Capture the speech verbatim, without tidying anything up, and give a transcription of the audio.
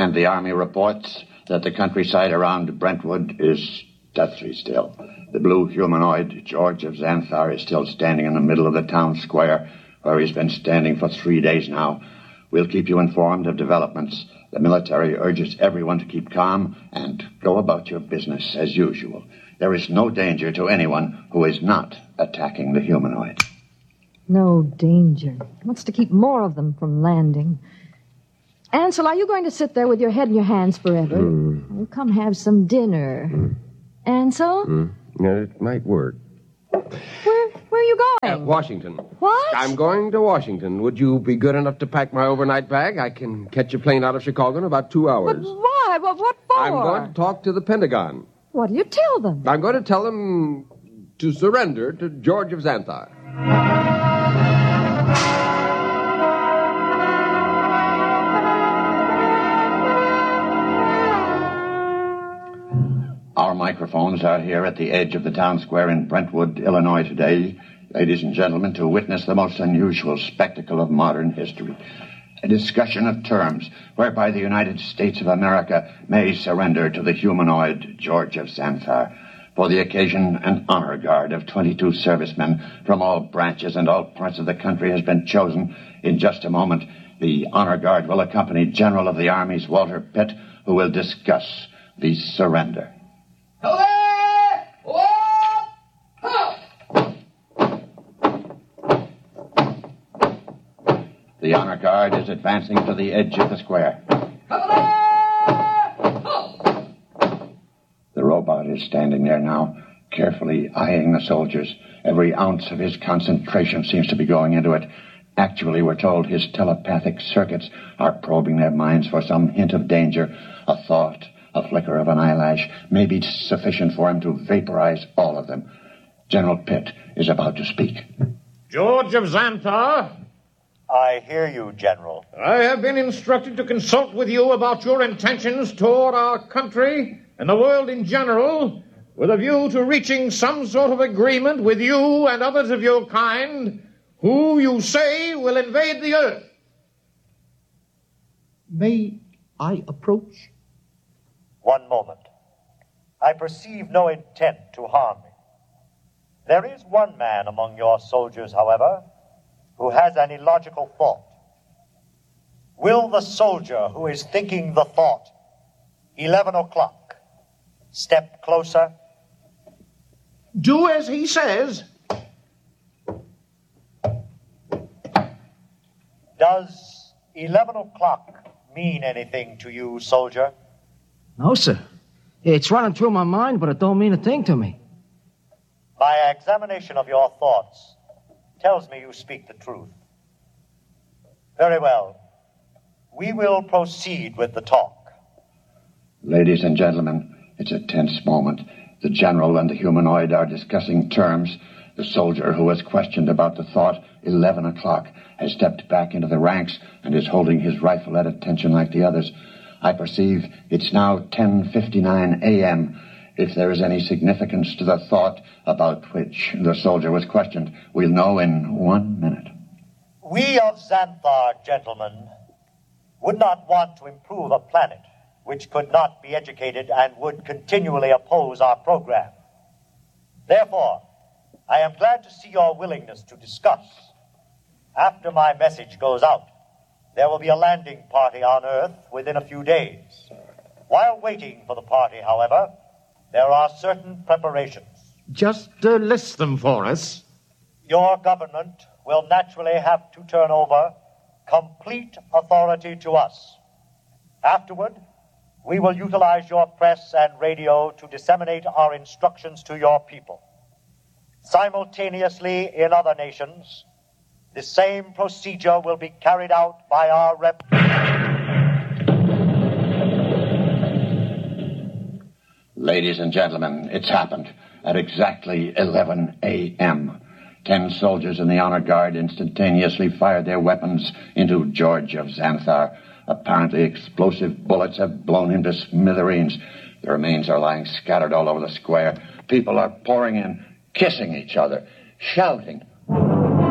And the Army reports that the countryside around Brentwood is deathly still. The blue humanoid, George of Xanthar, is still standing in the middle of the town square, where he's been standing for three days now. We'll keep you informed of developments. The military urges everyone to keep calm and go about your business as usual. There is no danger to anyone who is not attacking the humanoid. No danger. He wants to keep more of them from landing. Ansel, are you going to sit there with your head in your hands forever? Mm. Oh, come have some dinner. Mm. Ansel? Mm. Yeah, it might work. Where, where are you going? Uh, Washington. What? I'm going to Washington. Would you be good enough to pack my overnight bag? I can catch a plane out of Chicago in about two hours. But why? What, what for? I'm going to talk to the Pentagon. What do you tell them? I'm going to tell them to surrender to George of Xanthar. Our microphones are here at the edge of the town square in Brentwood, Illinois today, ladies and gentlemen, to witness the most unusual spectacle of modern history. A discussion of terms whereby the United States of America may surrender to the humanoid George of Xanthar. For the occasion, an honor guard of twenty-two servicemen from all branches and all parts of the country has been chosen. In just a moment, the honor guard will accompany General of the Army's Walter Pitt, who will discuss the surrender. The honor guard is advancing to the edge of the square. The robot is standing there now, carefully eyeing the soldiers. Every ounce of his concentration seems to be going into it. Actually, we're told his telepathic circuits are probing their minds for some hint of danger. A thought, a flicker of an eyelash may be sufficient for him to vaporize all of them. General Pitt is about to speak. George of Xanthar? I hear you, General. I have been instructed to consult with you about your intentions toward our country and the world in general, with a view to reaching some sort of agreement with you and others of your kind, who you say will invade the earth. May I approach? One moment. I perceive no intent to harm me. There is one man among your soldiers, however, who has an illogical thought. Will the soldier who is thinking the thought, eleven o'clock, step closer? Do as he says. Does eleven o'clock mean anything to you, soldier? No, sir. It's running through my mind, but it don't mean a thing to me. My examination of your thoughts tells me you speak the truth. Very well. We will proceed with the talk. Ladies and gentlemen, it's a tense moment. The general and the humanoid are discussing terms. The soldier who was questioned about the thought, eleven o'clock, has stepped back into the ranks and is holding his rifle at attention like the others. I perceive it's now ten fifty-nine a.m. If there is any significance to the thought about which the soldier was questioned, we'll know in one minute. We of Xanthar, gentlemen, would not want to improve a planet which could not be educated and would continually oppose our program. Therefore, I am glad to see your willingness to discuss. After my message goes out, there will be a landing party on Earth within a few days. While waiting for the party, however, there are certain preparations. Just uh, list them for us. Your government will naturally have to turn over complete authority to us. Afterward, we will utilize your press and radio to disseminate our instructions to your people. Simultaneously, in other nations, the same procedure will be carried out by our rep. Ladies and gentlemen, it's happened at exactly eleven a.m. Ten soldiers in the honor guard instantaneously fired their weapons into George of Xanthar. Apparently explosive bullets have blown him to smithereens. The remains are lying scattered all over the square. People are pouring in, kissing each other, shouting.